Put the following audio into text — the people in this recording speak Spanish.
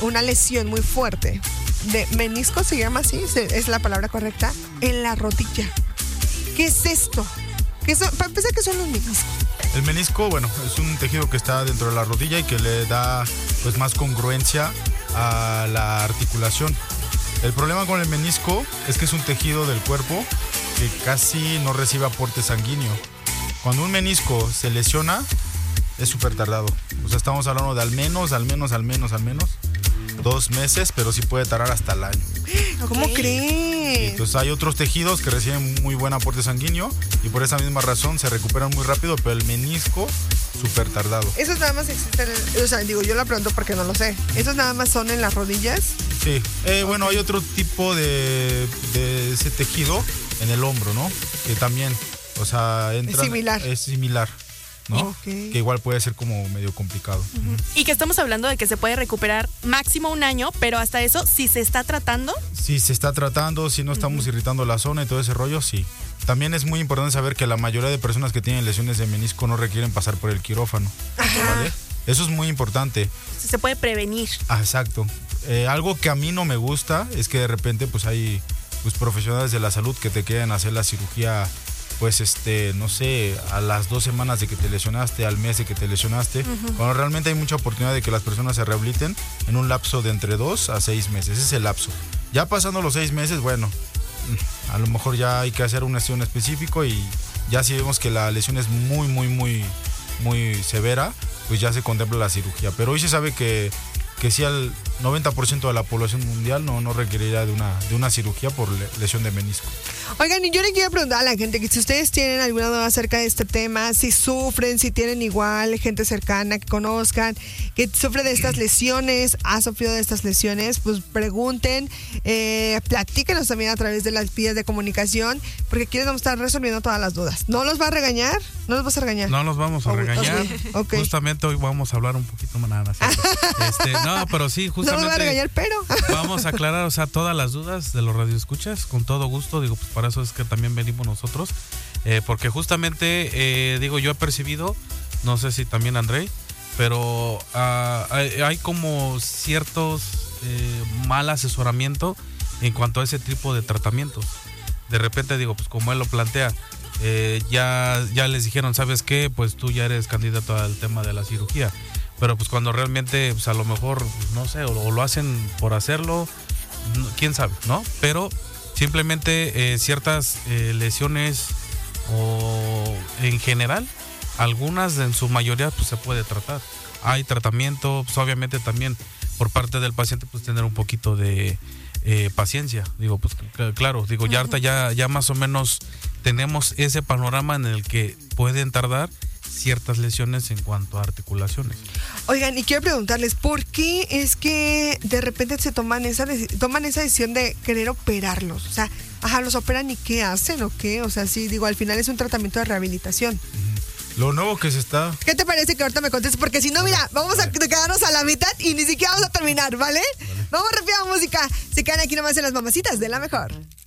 una lesión muy fuerte de menisco, se llama así, es la palabra correcta, en la rodilla. ¿Qué es esto? Para empezar, ¿qué son los meniscos? El menisco, bueno, es un tejido que está dentro de la rodilla y que le da pues más congruencia a la articulación. El problema con el menisco es que es un tejido del cuerpo que casi no recibe aporte sanguíneo. Cuando un menisco se lesiona, es súper tardado. O sea, estamos hablando de al menos 2 meses, pero sí puede tardar hasta el año. ¿Cómo crees? Entonces hay otros tejidos que reciben muy buen aporte sanguíneo y por esa misma razón se recuperan muy rápido, pero el menisco súper tardado. ¿Esos nada más existen? O sea, digo, yo lo pregunto porque no lo sé. ¿Esos nada más son en las rodillas? Sí. Bueno, hay otro tipo de ese tejido en el hombro, ¿no? Que también, o sea, entra... Es similar. ¿no? Okay. Que igual puede ser como medio complicado. Uh-huh. Y que estamos hablando de que se puede recuperar máximo 1 año, pero hasta eso, si se está tratando. Si se está tratando, si no estamos irritando la zona y todo ese rollo, sí. También es muy importante saber que la mayoría de personas que tienen lesiones de menisco no requieren pasar por el quirófano. ¿Vale? Eso es muy importante. Se puede prevenir. Ah, exacto. Algo que a mí no me gusta es que de repente pues hay pues, profesionales de la salud que te quieren hacer la cirugía pues no sé, a las 2 semanas de que te lesionaste, al mes de que te lesionaste, cuando realmente hay mucha oportunidad de que las personas se rehabiliten en un lapso de entre 2 a 6 meses, ese es el lapso. Ya pasando los 6 meses, bueno, a lo mejor ya hay que hacer un estudio específico y ya si vemos que la lesión es muy severa, pues ya se contempla la cirugía. Pero hoy se sabe que sí al 90% de la población mundial no requeriría de una cirugía por lesión de menisco. Oigan, y yo le quiero preguntar a la gente que si ustedes tienen alguna duda acerca de este tema, si sufren, si tienen igual gente cercana que conozcan, que sufre de estas lesiones, ha sufrido de estas lesiones, pues pregunten, platíquenos también a través de las vías de comunicación, porque aquí les vamos a estar resolviendo todas las dudas. ¿No los va a regañar? ¿No los vas a regañar? No los vamos a regañar. Okay. Justamente hoy vamos a hablar un poquito más nada. No, pero sí, justamente. No me va a regañar, pero. Vamos a aclarar, o sea, todas las dudas de los radioescuchas, con todo gusto. Digo, pues para eso es que también venimos nosotros. Porque justamente, yo he percibido, no sé si también André, pero hay como ciertos mal asesoramiento en cuanto a ese tipo de tratamientos. De repente, pues como él lo plantea, ya les dijeron, ¿sabes qué? Pues tú ya eres candidato al tema de la cirugía. Pero pues cuando realmente, pues a lo mejor, pues, no sé, o lo hacen por hacerlo, quién sabe, ¿no? Pero simplemente ciertas lesiones o en general, algunas en su mayoría pues se puede tratar. Hay tratamiento, pues obviamente también por parte del paciente pues tener un poquito de paciencia. Pues claro, ya más o menos tenemos ese panorama en el que pueden tardar ciertas lesiones en cuanto a articulaciones. Oigan, y quiero preguntarles, ¿por qué es que de repente se toman esa decisión de querer operarlos? O sea, los operan y ¿qué hacen o qué? O sea, sí, al final es un tratamiento de rehabilitación. Lo nuevo que se está... ¿Qué te parece que ahorita me contestes? Porque si no, mira, vamos a quedarnos a la mitad y ni siquiera vamos a terminar, ¿vale? Vamos rápido a música. Se quedan aquí nomás en Las Mamacitas de La Mejor.